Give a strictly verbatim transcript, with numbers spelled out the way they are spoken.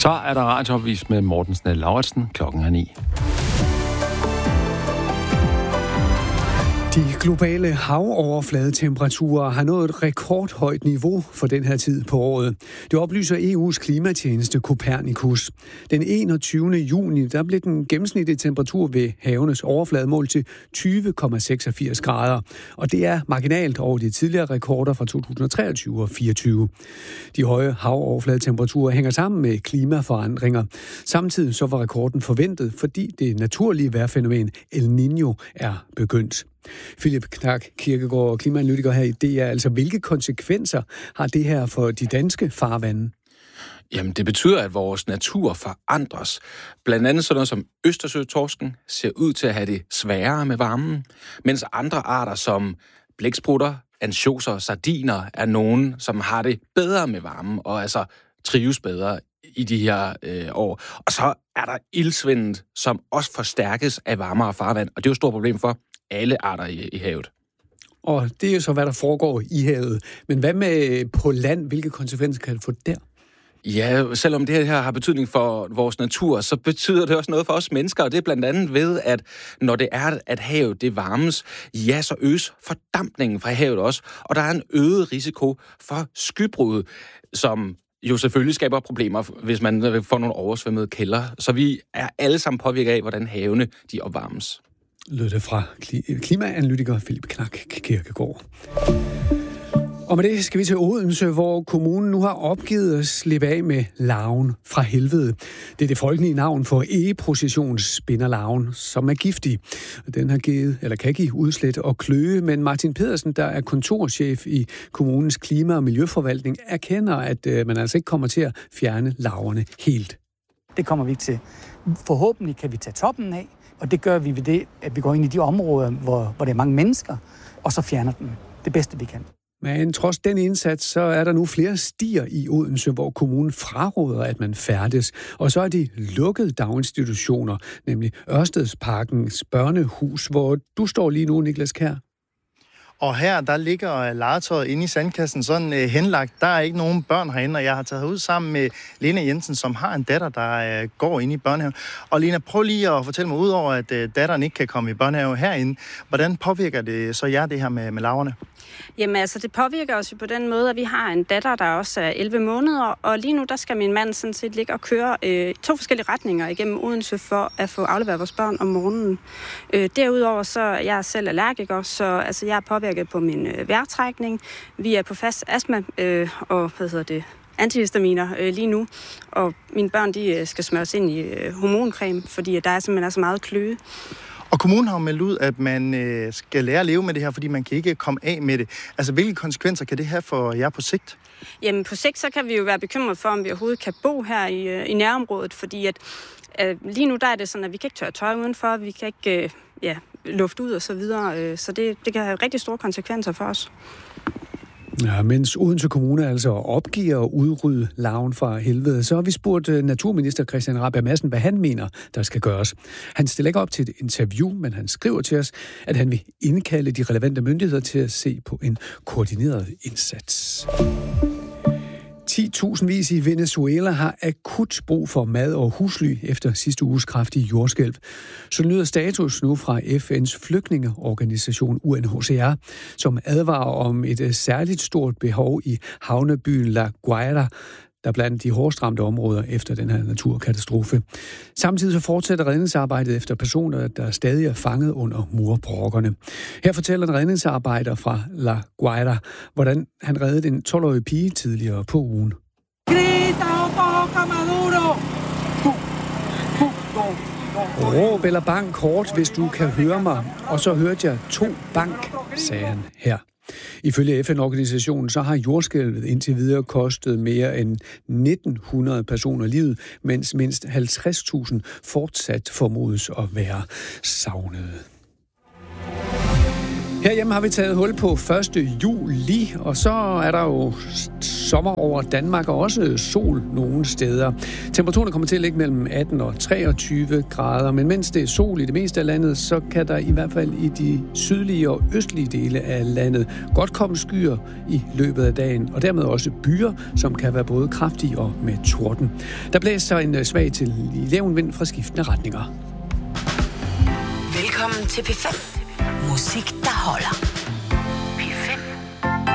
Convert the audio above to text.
Så er der radioavis med Morten Snell Lauritsen. Klokken er ni. De globale havoverfladetemperaturer har nået et rekordhøjt niveau for den her tid på året. Det oplyser E U's klimatjeneste Copernicus. Den enogtyvende juni der blev den gennemsnitlige temperatur ved havenes overflade målt til tyve komma seksogfirs grader. Og det er marginalt over de tidligere rekorder fra to tusind og treogtyve og fireogtyve. De høje havoverfladetemperaturer hænger sammen med klimaforandringer. Samtidig så var rekorden forventet, fordi det naturlige vejrfænomen El Niño er begyndt. Philip Knak Kirkegaard, klimaanalytiker her i D R. Altså, hvilke konsekvenser har det her for de danske farvande? Jamen, det betyder, at vores natur forandres. Blandt andet sådan noget som østersøtorsken ser ud til at have det sværere med varmen, mens andre arter som blæksprutter, ansjoser og sardiner er nogen, som har det bedre med varmen og altså trives bedre i de her øh, år. Og så er der ildsvindet, som også forstærkes af varmere farvand, og det er jo et stort problem for alle arter i, i havet. Og det er jo så, hvad der foregår i havet. Men hvad med på land? Hvilke konsekvenser kan det få der? Ja, selvom det her har betydning for vores natur, så betyder det også noget for os mennesker, og det er blandt andet ved, at når det er, at havet det varmes, ja, så øges fordampningen fra havet også, og der er en øget risiko for skybrud, som jo selvfølgelig skaber problemer, hvis man får nogle oversvømmede kælder. Så vi er alle sammen påvirket af, hvordan havene de opvarmes. Lød det fra klimaanalytiker Philip Knak Kirkegaard. Og med det skal vi til Odense, hvor kommunen nu har opgivet at slippe af med larven fra helvede. Det er det folkelige navn for egeprocessionsspinderlarven, som er giftig. Den har givet, eller kan give udslæt og kløe, men Martin Pedersen, der er kontorchef i kommunens klima- og miljøforvaltning, erkender, at man altså ikke kommer til at fjerne larverne helt. Det kommer vi ikke til. Forhåbentlig kan vi tage toppen af, og det gør vi ved det, at vi går ind i de områder, hvor, hvor der er mange mennesker, og så fjerner dem det bedste, vi kan. Men trods den indsats, så er der nu flere stier i Odense, hvor kommunen fraråder, at man færdes. Og så er de lukkede daginstitutioner, nemlig Ørstedsparkens børnehus, hvor du står lige nu, Niklas Kjær. Og her, der ligger legetøjet inde i sandkassen sådan øh, henlagt. Der er ikke nogen børn herinde, og jeg har taget ud sammen med Lena Jensen, som har en datter, der øh, går ind i børnehave. Og Lena, prøv lige at fortælle mig, udover at øh, datteren ikke kan komme i børnehave herinde, hvordan påvirker det så jer, det her med, med larverne? Jamen altså, det påvirker os jo på den måde, at vi har en datter, der også er elleve måneder, og lige nu, der skal min mand sådan set ligge og køre øh, to forskellige retninger igennem Odense for at få afleveret vores børn om morgenen. Øh, derudover så er jeg selv allergiker, så altså, jeg er påvirket på min øh, vejrtrækning. Vi er på fast astma øh, og hvad hedder det, antihistaminer øh, lige nu, og mine børn de øh, skal smøres ind i øh, hormoncreme, fordi der er simpelthen er så meget kløe. Og kommunen har meldt ud, at man øh, skal lære at leve med det her, fordi man kan ikke komme af med det. Altså, hvilke konsekvenser kan det have for jer på sigt? Jamen, på sigt så kan vi jo være bekymret for, om vi overhovedet kan bo her i, øh, i nærområdet, fordi at øh, lige nu der er det sådan, at vi kan ikke tørre tøj udenfor, vi kan ikke øh, ja, lufte ud og så videre, øh, så det, det kan have rigtig store konsekvenser for os. Ja, mens Odense Kommune altså opgiver at udrydde larven fra helvede, så har vi spurgt naturminister Christian Rabjerg Madsen, hvad han mener, der skal gøres. Han stiller ikke op til et interview, men han skriver til os, at han vil indkalde de relevante myndigheder til at se på en koordineret indsats. ti tusindvis i Venezuela har akut brug for mad og husly efter sidste uges kraftige jordskælv. Så lyder status nu fra F N's flygtningeorganisation U N H C R, som advarer om et særligt stort behov i havnebyen La Guaira, der blandt de hårdest ramte områder efter den her naturkatastrofe. Samtidig så fortsætter redningsarbejdet efter personer, der stadig er fanget under murbrokkerne. Her fortæller en redningsarbejder fra La Guaira, hvordan han reddede en tolv-årig pige tidligere på ugen. Råb eller bank kort, hvis du kan høre mig. Og så hørte jeg to bank, sagde han her. Ifølge F N-organisationen så har jordskælvet indtil videre kostet mere end nitten hundrede personer livet, mens mindst halvtreds tusind fortsat formodes at være savnede. Herhjemme har vi taget hul på første juli, og så er der jo sommer over Danmark og også sol nogle steder. Temperaturen kommer til at ligge mellem atten og treogtyve grader, men mens det er sol i det meste af landet, så kan der i hvert fald i de sydlige og østlige dele af landet godt komme skyer i løbet af dagen, og dermed også byer, som kan være både kraftige og med torden. Der blæser en svag til jævn vind fra skiftende retninger. Velkommen til P fem. Musik, der holder.